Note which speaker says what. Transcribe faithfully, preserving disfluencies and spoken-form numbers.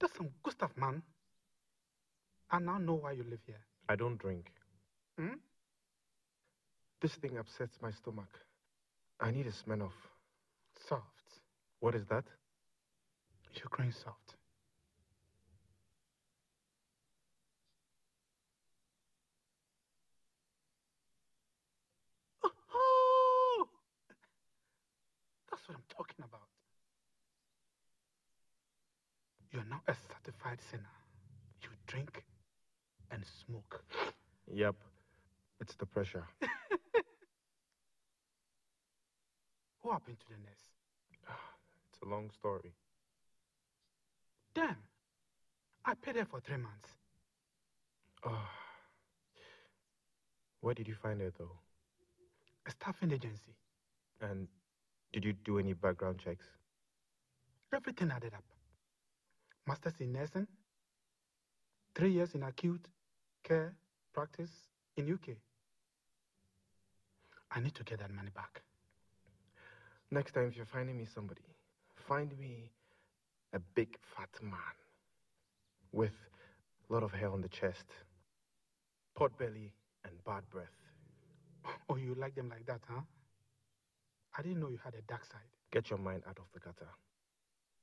Speaker 1: Listen, Gustav, man. I now know why you live here.
Speaker 2: I don't drink.
Speaker 1: Hmm?
Speaker 2: This thing upsets my stomach. I need a Smirnoff.
Speaker 1: Soft.
Speaker 2: What is that?
Speaker 1: Ukraine soft. Oh! That's what I'm talking about. You're now a certified sinner. You drink and smoke.
Speaker 2: Yep. It's the pressure.
Speaker 1: What happened to the nurse?
Speaker 2: It's a long story.
Speaker 1: Damn. I paid her for three months.
Speaker 2: Oh. Where did you find her, though?
Speaker 1: A staffing agency.
Speaker 2: And did you do any background checks?
Speaker 1: Everything added up. Masters in nursing. Three years in acute care practice in U K. I need to get that money back.
Speaker 2: Next time, if you're finding me somebody, find me a big fat man with a lot of hair on the chest, pot belly, and bad breath.
Speaker 1: Oh, you like them like that, huh? I didn't know you had a dark side.
Speaker 2: Get your mind out of the gutter.